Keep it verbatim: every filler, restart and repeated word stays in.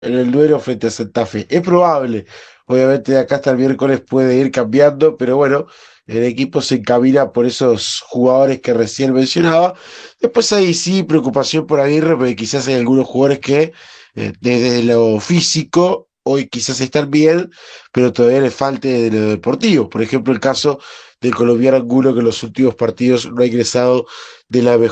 en el duelo frente a Santa Fe. Es probable, obviamente de acá hasta el miércoles puede ir cambiando, pero bueno, el equipo se encamina por esos jugadores que recién mencionaba. Después hay sí preocupación por Aguirre, porque quizás hay algunos jugadores que eh, desde lo físico hoy quizás están bien, pero todavía les falte de lo deportivo. Por ejemplo, el caso del colombiano Angulo, que en los últimos partidos no ha ingresado de la mejor